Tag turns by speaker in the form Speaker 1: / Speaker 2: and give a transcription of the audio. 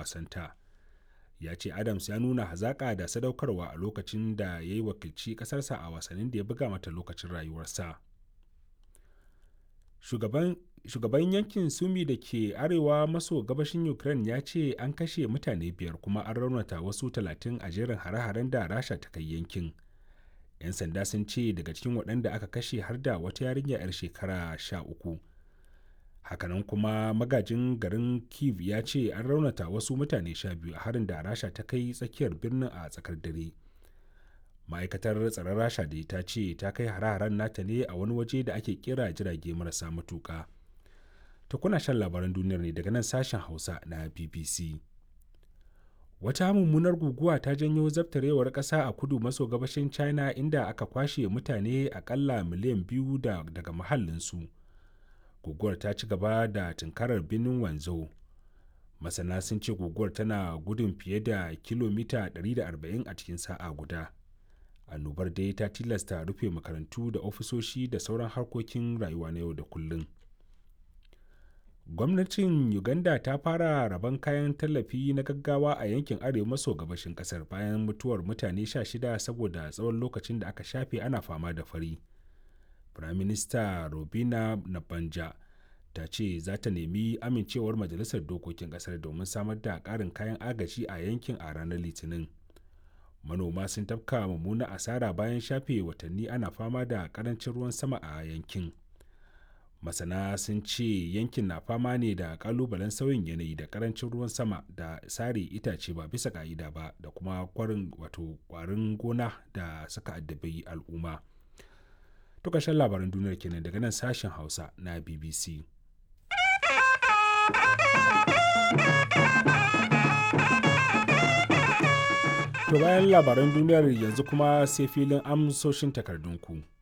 Speaker 1: wasanta. Ya ce Adams ya nuna hazaƙa da sadaukarwa a lokacin da ya yi wakilci ƙasarsa a wasannin da ya buga mata lokacin rayuwarsa. Shugaban yankin Sumi da ke arewa maso gabashin Ukraine ya ce an kashe mutane 5 kuma an raunata wasu 30 a jerin hare-haren da Rasha ta kai yankin. 'Yan sanda sun ce daga cikin waɗanda aka kashe har da wata yarinya 'yar shekara 13. Hakanan kuma magajin garin Kyiv ya ce an raunata wasu mutane 12 a harin da Rasha ta kai tsakiyar birnin a tsakar dare. Ma'aikatar tsaron Rasha da ta ce ta kai hare-haren nata ne a wani waje da ake kira jirage marasa matuƙa. Ta kuna shan labaran duniyar ne daga nan sashen Hausa na BBC. Wata mummunar guguwa ta janyo zabtarewar ƙasa a kudu maso gabashin China inda aka kwashe mutane akalla miliyan 2 daga mahallinsu. Guguwar ta ci gaba da tunkarar birnin Wanzhou. Masana sun ce guguwar tana gudun fiye da kilomita 140 a cikin sa'a guda. Annobar dai ta tilasta rufe makarantu da ofisoshi da sauran harkokin rayuwa na yau da kullum. Gwamnatin Uganda ta fara rabon kayan tallafi na gaggawa a yankin arewa maso gabashin kasar bayan mutuwar mutane 16 saboda tsawon lokacin da aka shafe ana fama da fari. Firaminista Robina Nabanja ta ce za ta nemi amincewar Majalisar Dokokin kasar domin samar da ƙarin kayan agaji a yankin a ranar Litinin. Manoma sun tafka mummunar asara bayan shafe watanni ana fama da ƙarancin ruwan sama a yankin. Masana sun ce yankin na fama ne da kalubalen sauyin yanayi da karancin ruwan sama da sare itace ba bisa ka'ida ba da kuma kwarin gona da suka addabi al'umma. To ƙarshen labaran duniyar kenan daga nan sashen Hausa na BBC. To bayan labaran duniyar yanzu kuma sai filin amsoshin takardunku.